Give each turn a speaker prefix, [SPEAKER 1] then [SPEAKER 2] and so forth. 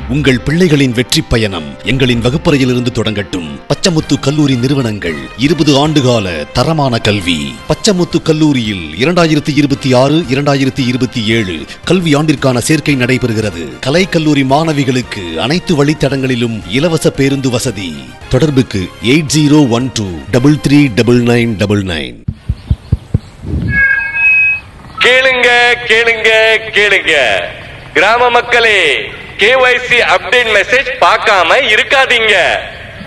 [SPEAKER 1] உங்கள் பிள்ளைகளின் வெற்றி பயணம் எங்களின் வகுப்பறையிலிருந்து தொடங்கட்டும். பச்சமுத்து கல்லூரி நிறுவனங்கள் 20 ஆண்டுகால தரமான கல்வி. பச்சமுத்து கல்லூரியில் 2026-2027 கல்வி ஆண்டிற்கான சேர்க்கை நடைபெறுகிறது. கலை கல்லூரி மாணவிகளுக்கு அனைத்து வழித்தடங்களிலும் இலவச பேருந்து வசதி. தொடர்புக்கு 8012339999.
[SPEAKER 2] கேளுங்க கேளுங்க கேளுங்க கிராம மக்களே, KYC அப்டேட் மெசேஜ் பார்க்காம இருக்காதீங்க.